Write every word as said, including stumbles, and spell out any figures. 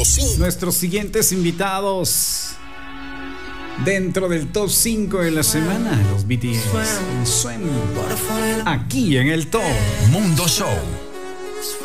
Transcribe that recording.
Nuestros, Nuestros siguientes invitados dentro del top cinco de la semana, los B T S. Suenan aquí en el Top Mundo Show.